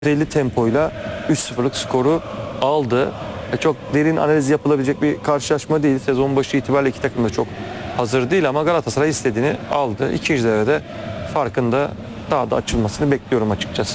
50 tempoyla 3-0'lık skoru aldı. Çok derin analiz yapılabilecek bir karşılaşma değil. Sezon başı itibariyle iki takım da çok hazır değil ama Galatasaray istediğini aldı. İkinci devrede farkında daha da açılmasını bekliyorum açıkçası.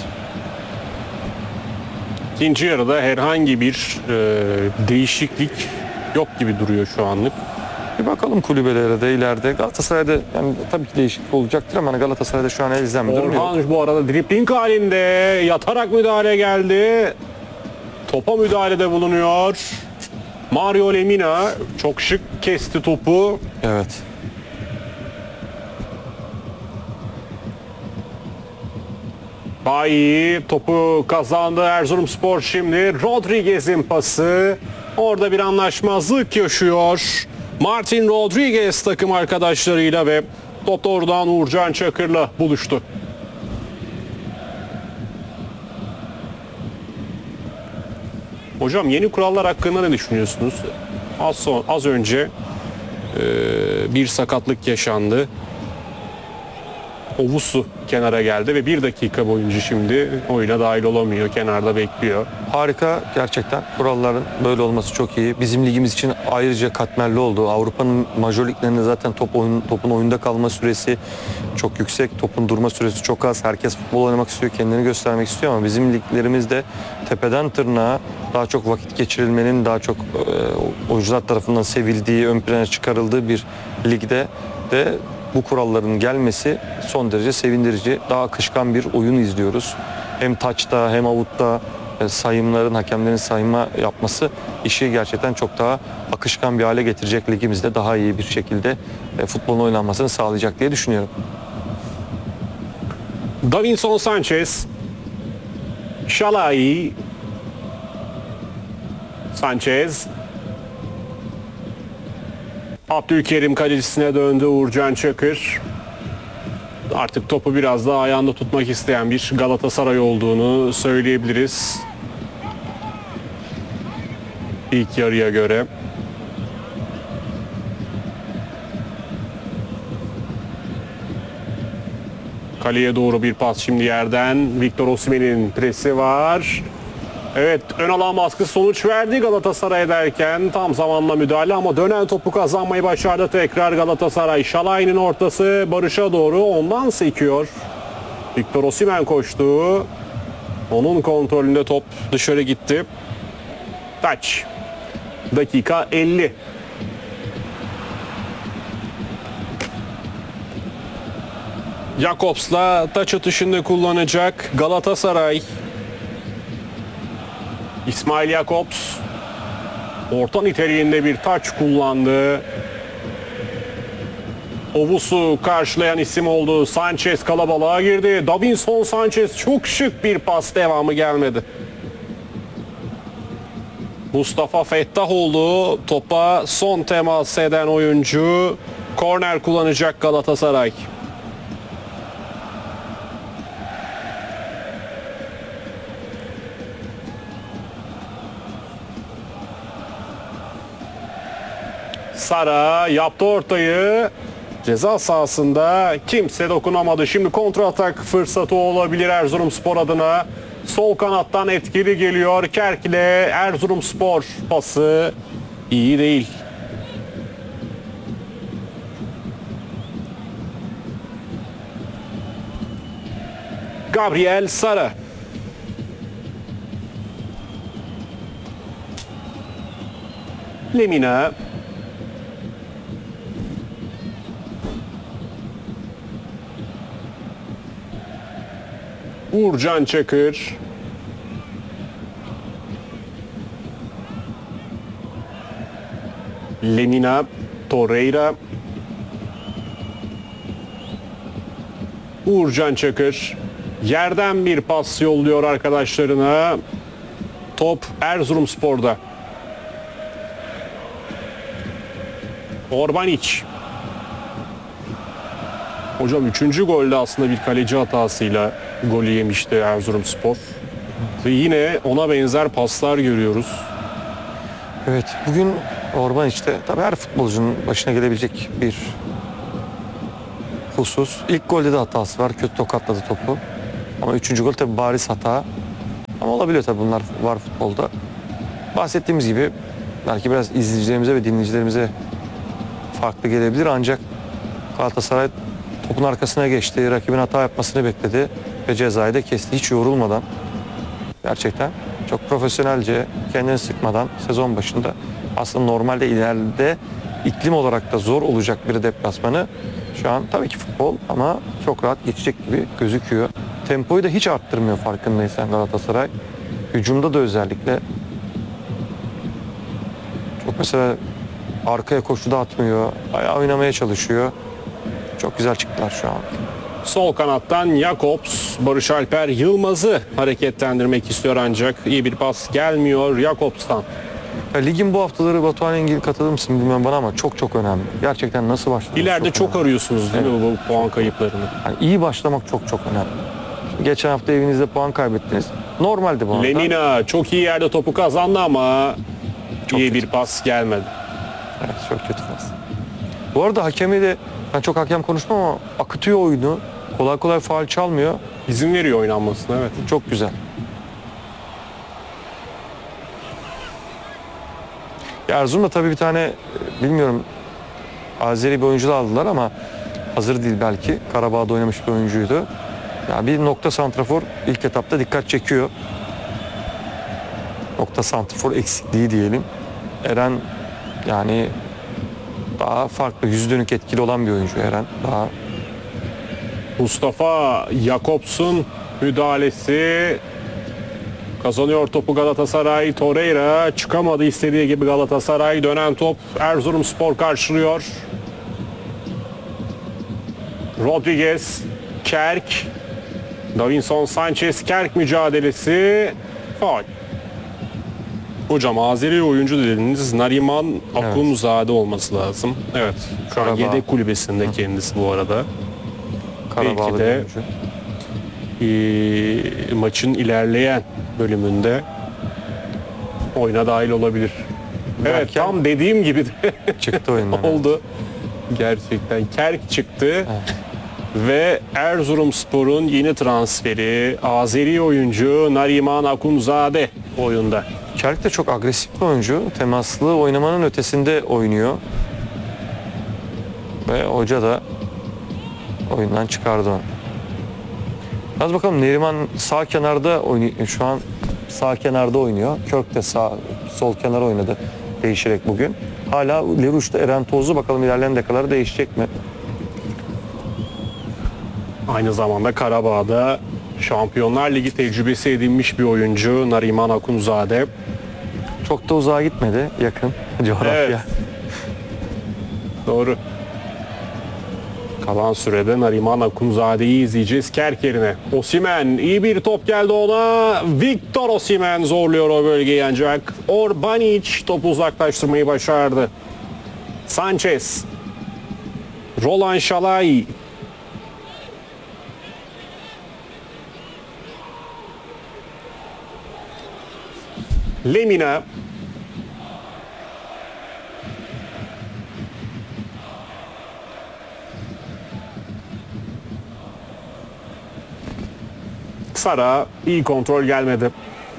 İkinci yarıda herhangi bir değişiklik yok gibi duruyor şu anlık. Bir bakalım kulübelere de ileride. Galatasaray'da yani tabii ki değişiklik olacaktır ama Galatasaray'da şu an elzem bir durum yok. Orhan bu arada dribling halinde yatarak müdahale geldi. Topa müdahalede bulunuyor. Mario Lemina çok şık kesti topu. Evet. Bayi topu kazandı. Erzurumspor şimdi Rodriguez'in pası. Orada bir anlaşmazlık yaşıyor. Martin Rodriguez takım arkadaşlarıyla ve top doğrudan Uğurcan Çakır'la buluştu. Hocam yeni kurallar hakkında ne düşünüyorsunuz? Az önce bir sakatlık yaşandı. Ovusu kenara geldi ve bir dakika boyunca şimdi oyuna dahil olamıyor. Kenarda bekliyor. Harika gerçekten. Kuralların böyle olması çok iyi. Bizim ligimiz için ayrıca katmerli oldu. Avrupa'nın majör liglerinde zaten topun oyunda kalma süresi çok yüksek. Topun durma süresi çok az. Herkes futbol oynamak istiyor, kendini göstermek istiyor ama bizim liglerimizde tepeden tırnağa daha çok vakit geçirilmenin, daha çok oyuncular tarafından sevildiği, ön plana çıkarıldığı bir ligde de bu kuralların gelmesi son derece sevindirici. Daha akışkan bir oyun izliyoruz. Hem taçta hem avutta sayımların, hakemlerin sayma yapması işi gerçekten çok daha akışkan bir hale getirecek. Ligimizde daha iyi bir şekilde futbolun oynanmasını sağlayacak diye düşünüyorum. Davinson Sanchez, Şalai, Sanchez, Abdülkerim kalecisine döndü Uğurcan Çakır. Artık topu biraz daha ayağında tutmak isteyen bir Galatasaray olduğunu söyleyebiliriz. İlk yarıya göre. Kaleye doğru bir pas şimdi yerden. Victor Osimhen'in presi var. Evet, ön alan baskı sonuç verdi Galatasaray derken tam zamanla müdahale ama dönen topu kazanmayı başardı tekrar Galatasaray. Şalay'ın ortası Barış'a doğru ondan sekiyor. Victor Osimhen koştu. Onun kontrolünde top dışarı gitti. Taç. Dakika 50. Jakobs'la taç atışında kullanacak Galatasaray. İsmail Jakobs orta niteliğinde bir taç kullandı. Ovus'u karşılayan isim oldu. Sanchez kalabalığa girdi. Davinson Sanchez çok şık bir pas, devamı gelmedi. Mustafa Fettahoğlu topa son temas eden oyuncu. Korner kullanacak Galatasaray. Sara yaptı ortayı. Ceza sahasında kimse dokunamadı. Şimdi kontratak fırsatı olabilir Erzurumspor adına. Sol kanattan etkili geliyor. Kerk ile Erzurumspor pası iyi değil. Gabriel Sara. Lemina. Uğurcan Çakır. Lemina. Torreira. Uğurcan Çakır. Yerden bir pas yolluyor arkadaşlarına. Top Erzurumspor'da. Orbanic. Hocam 3. golde aslında bir kaleci hatasıyla golü yemişti Erzurumspor. Ve yine ona benzer paslar görüyoruz. Evet, bugün Orban işte tabii her futbolcunun başına gelebilecek bir husus. İlk golde de hatası var. Kötü tokatladı topu. Ama 3. gol tabii bariz hata. Ama olabiliyor tabii, bunlar var futbolda. Bahsettiğimiz gibi belki biraz izleyicilerimize ve dinleyicilerimize farklı gelebilir ancak Galatasaray topun arkasına geçti, rakibin hata yapmasını bekledi ve cezayı da kesti hiç yorulmadan. Gerçekten çok profesyonelce, kendini sıkmadan sezon başında, aslında normalde ileride iklim olarak da zor olacak bir deplasmanı şu an tabii ki futbol ama çok rahat geçecek gibi gözüküyor. Tempoyu da hiç arttırmıyor farkındaysan Galatasaray. Hücumda da özellikle çok mesela arkaya koşu da atmıyor, ayağı oynamaya çalışıyor. Çok güzel çıktılar şu an. Sol kanattan Jakobs, Barış Alper Yılmaz'ı hareketlendirmek istiyor ancak iyi bir pas gelmiyor Jakobs'tan. Ya, ligin bu haftaları Batuhan Engin, katılır mısın bilmiyorum bana ama çok önemli. Gerçekten nasıl başladınız? İleride çok önemli. arıyorsunuz değil mi bu puan kayıplarını? Yani iyi başlamak çok önemli. Geçen hafta evinizde puan kaybettiniz. Normaldi bu arada. Lemina çok iyi yerde topu kazandı ama iyi bir pas gelmedi. Evet, çok kötü pas. Bu arada hakemi de, ben çok hakem konuşmam ama akıtıyor oyunu. Kolay faul çalmıyor. İzin veriyor oynanmasına, evet. Çok güzel. Ya Erzurum'da tabii bir tane bilmiyorum Azeri bir oyuncu da aldılar ama hazır değil belki. Karabağ'da oynamış bir oyuncuydu. Ya bir nokta santrafor ilk etapta dikkat çekiyor. Nokta santrafor eksikliği diyelim. Eren yani daha farklı, yüz dönük etkili olan bir oyuncu Eren. Daha Mustafa Jakobs'un müdahalesi, kazanıyor topu Galatasaray. Torreira çıkamadı istediği gibi Galatasaray. Dönen top Erzurumspor karşılıyor. Rodriguez, Kerk, Davinson Sanchez, Kerk mücadelesi. Faul. Hocam Azeri oyuncu dediniz. Nariman Akunzade olması lazım. Evet. Şu an Karabağ. yedek kulübesinde kendisi bu arada. Karabağlı Belki de bir oyuncu. maçın ilerleyen bölümünde oyuna dahil olabilir. Evet, Derken- tam dediğim gibi de Çıktı oyundan. oldu. Gerçekten Kerk çıktı. Ve Erzurumspor'un yeni transferi Azeri oyuncu Nariman Akunzade oyunda. Kerk de çok agresif bir oyuncu. Temaslı oynamanın ötesinde oynuyor. Ve hoca da oyundan çıkardı onu. Biraz bakalım, Neriman sağ kenarda oynuyor. Şu an sağ kenarda oynuyor. Körk de sol kenar oynadı değişerek bugün. Hala Leroux'ta Eren Tozlu, bakalım ilerleyen dakikaları değişecek mi? Aynı zamanda Karabağ'da Şampiyonlar Ligi tecrübesi edinmiş bir oyuncu Nariman Akunzade. Çok da uzağa gitmedi. Yakın coğrafya. Evet. Doğru. Kalan sürede Nariman Akunzade'yi izleyeceğiz Kerk yerine. Osimhen, iyi bir top geldi ona. Victor Osimhen zorluyor o bölgeyi ancak Orbanic topu uzaklaştırmayı başardı. Sanchez, Roland Şalay, Lemina, Sara, iyi kontrol gelmedi.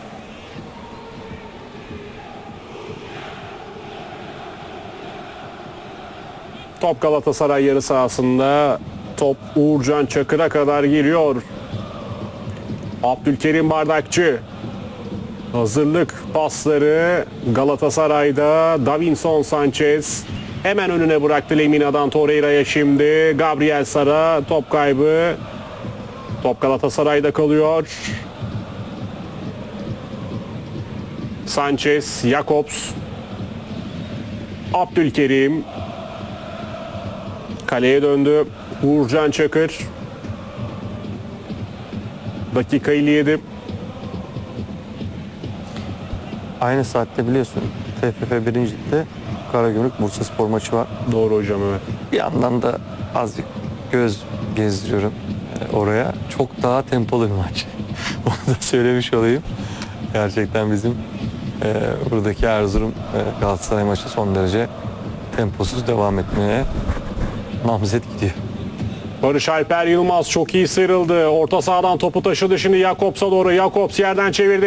Top Galatasaray yarı sahasında. Top Uğurcan Çakır'a kadar geliyor. Abdülkerim Bardakçı. Hazırlık pasları Galatasaray'da. Davinson Sanchez hemen önüne bıraktı Lemina'dan Torreira'ya şimdi. Gabriel Sara, top kaybı. Top Galatasaray'da kalıyor. Sanchez, Jakobs, Abdülkerim. Kaleye döndü. Uğurcan Çakır. Dakika 57. Aynı saatte biliyorsun TFF 1. Lig'de Karagümrük Bursaspor maçı var. Doğru hocam, evet. Bir yandan da azıcık göz gezdiriyorum oraya. Çok daha tempolu bir maç. Onu da söylemiş olayım. Gerçekten bizim buradaki Erzurum Galatasaray maçı son derece temposuz devam etmeye namzet gidiyor. Barış Alper Yılmaz çok iyi sıyrıldı. Orta sahadan topu taşıdı şimdi Jakobs'a doğru. Jakobs yerden çevirdi.